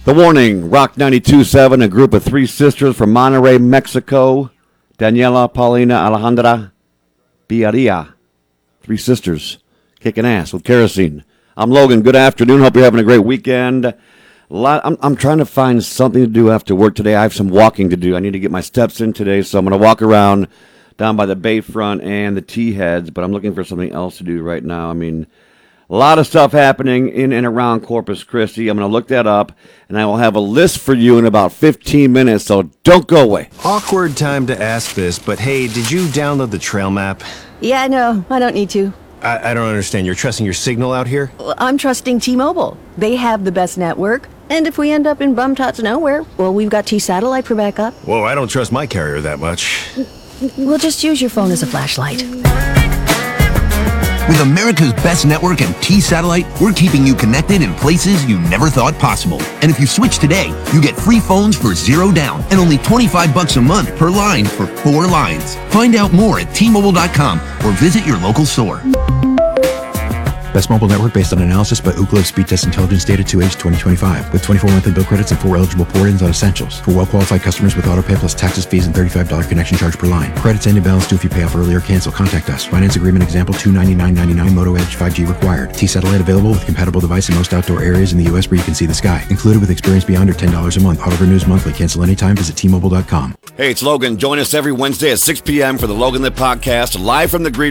The Warning, Rock 92.7, a group of three sisters from Monterrey, Mexico. Daniela, Paulina, Alejandra, Biaria. Three sisters kicking ass with kerosene. I'm Logan. Good afternoon. Hope you're having a great weekend. I'm trying to find something to do after work today. I have some walking to do. I need to get my steps in today, so I'm going to walk around down by the Bayfront and the T-Heads, but I'm looking for something else to do right now. I mean, a lot of stuff happening in and around Corpus Christi. I'm going to look that up, and I will have a list for you in about 15 minutes, so don't go away. Awkward time to ask this, but hey, did you download the trail map? Yeah, no, I don't need to. I don't understand. You're trusting your signal out here? Well, I'm trusting T-Mobile. They have the best network. And if we end up in bum-tots nowhere, well, we've got T-Satellite for backup. Whoa, I don't trust my carrier that much. We'll just use your phone as a flashlight. With America's best network and T-Satellite, we're keeping you connected in places you never thought possible. And if you switch today, you get free phones for $0 down and only $25 a month per line for 4 lines. Find out more at T-Mobile.com or visit your local store. Best mobile network based on analysis by Ookla Speed Test Intelligence Data 2H 2025 with 24 monthly bill credits and 4 eligible port-ins on Essentials. For well-qualified customers with autopay plus taxes, fees, and $35 connection charge per line. Credits end in balance due if you pay off early or cancel. Contact us. Finance agreement example $299.99 Moto Edge 5G required. T-Satellite available with compatible device in most outdoor areas in the U.S. where you can see the sky. Included with experience beyond or $10 a month. Auto renews monthly. Cancel anytime. Visit T-Mobile.com. Hey, it's Logan. Join us every Wednesday at 6 p.m. for the Logan Lit Podcast, live from the Green